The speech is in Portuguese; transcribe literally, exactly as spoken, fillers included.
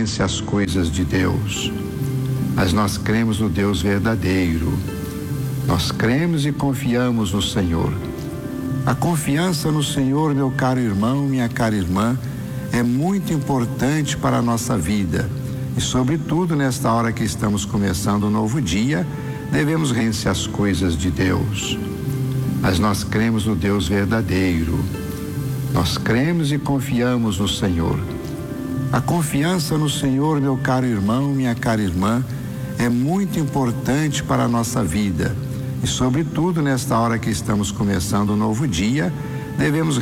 rence às coisas de Deus, mas nós cremos no Deus verdadeiro. Nós cremos e confiamos no Senhor. A confiança no Senhor, meu caro irmão, minha cara irmã, é muito importante para a nossa vida. E, sobretudo, nesta hora que estamos começando um novo dia, devemos rence às coisas de Deus. Mas nós cremos no Deus verdadeiro. Nós cremos e confiamos no Senhor. A confiança no Senhor, meu caro irmão, minha cara irmã, é muito importante para a nossa vida. E, sobretudo, nesta hora que estamos começando um novo dia, devemos